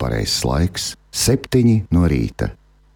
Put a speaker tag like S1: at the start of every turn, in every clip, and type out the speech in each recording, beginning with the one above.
S1: pareizais laiks - 7 no rīta.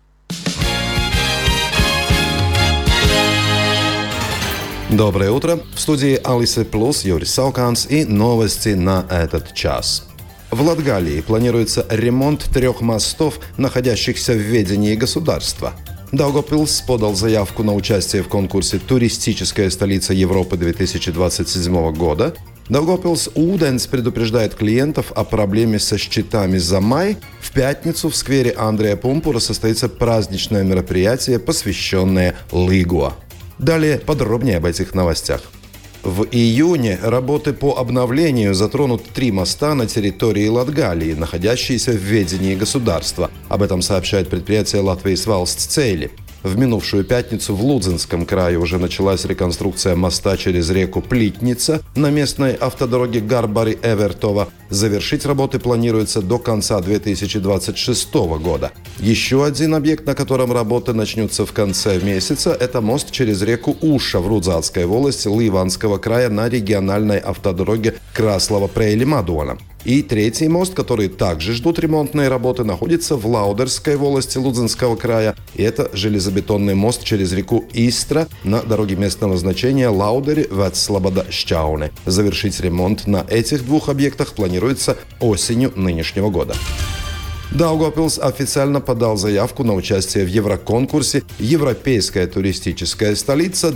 S2: Доброе утро! В студии Алисы Плюс Юрис Сауканс и новости на этот час. В Латгалии планируется ремонт 3 мостов, находящихся в ведении государства. Даугавпилс подал заявку на участие в конкурсе «Туристическая столица Европы 2027 года». Даугавпилс Ūdens предупреждает клиентов о проблеме со счетами за май. В пятницу в сквере Андрея Пумпура состоится праздничное мероприятие, посвященное Лигуа. Далее подробнее об этих новостях. В июне работы по обновлению затронут 3 моста на территории Латгалии, находящиеся в ведении государства. Об этом сообщает предприятие Latvijas Valsts ceļi. В минувшую пятницу в Лудзенском крае уже началась реконструкция моста через реку Плитница на местной автодороге Гарбари-Эвертова. Завершить работы планируется до конца 2026 года. Еще один объект, на котором работы начнутся в конце месяца, это мост через реку Уша в Рудзатской волости Ливанского края на региональной автодороге Краслава-Преили-Мадуана. И третий мост, который также ждут ремонтные работы, находится в Лаудерской волости Лудзенского края. И это железобетонный мост через реку Истра на дороге местного значения Lauderi-Veclabada-Šķaune. Завершить ремонт на этих 2 объектах планируется осенью нынешнего года. Даугавпилс официально подал заявку на участие в Евроконкурсе «Европейская туристическая столица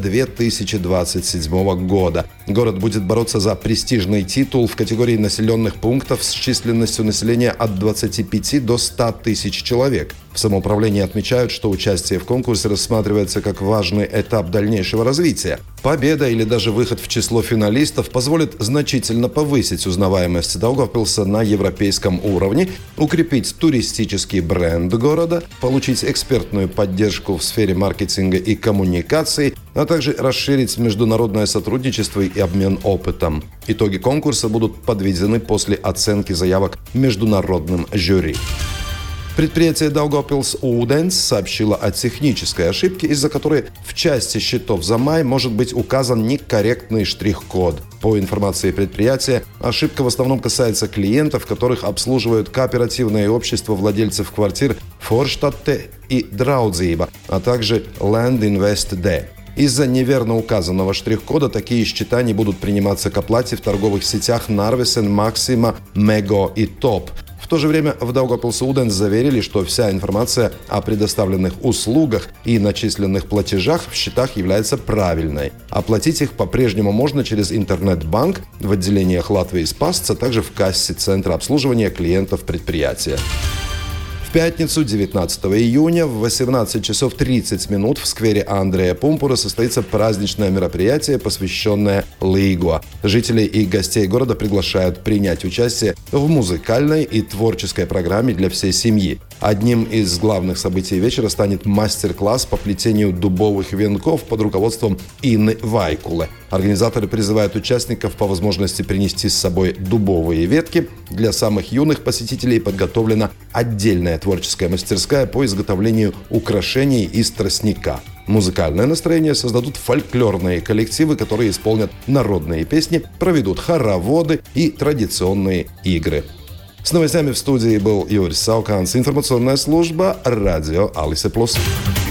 S2: 2027 года». Город будет бороться за престижный титул в категории населенных пунктов с численностью населения от 25 до 100 тысяч человек. В самоуправлении отмечают, что участие в конкурсе рассматривается как важный этап дальнейшего развития. Победа или даже выход в число финалистов позволит значительно повысить узнаваемость Даугавпилса на европейском уровне, укрепить туристический бренд города, получить экспертную поддержку в сфере маркетинга и коммуникаций, а также расширить международное сотрудничество и обмен опытом. Итоги конкурса будут подведены после оценки заявок международным жюри. Предприятие Daugavpils Ūdens сообщило о технической ошибке, из-за которой в части счетов за май может быть указан некорректный штрих-код. По информации предприятия, ошибка в основном касается клиентов, которых обслуживают кооперативные общества владельцев квартир Форштадте и Draudzība, а также Land Invest D. Из-за неверно указанного штрих-кода такие счета не будут приниматься к оплате в торговых сетях Narvesen, Maxima, Mego и Top. В то же время в Daugavpils Ūdens заверили, что вся информация о предоставленных услугах и начисленных платежах в счетах является правильной. Оплатить их по-прежнему можно через интернет-банк, в отделениях Latvijas Pasts, а также в кассе Центра обслуживания клиентов предприятия. В пятницу, 19 июня, в 18 часов 30 минут в сквере Андрея Пумпура состоится праздничное мероприятие, посвященное Лигуа. Жителей и гостей города приглашают принять участие в музыкальной и творческой программе для всей семьи. Одним из главных событий вечера станет мастер-класс по плетению дубовых венков под руководством Инны Вайкулы. Организаторы призывают участников по возможности принести с собой дубовые ветки. Для самых юных посетителей подготовлена отдельная творческая мастерская по изготовлению украшений из тростника. Музыкальное настроение создадут фольклорные коллективы, которые исполнят народные песни, проведут хороводы и традиционные игры. С новостями в студии был Юрис Сауканс, информационная служба «Радио Алисы Плюс».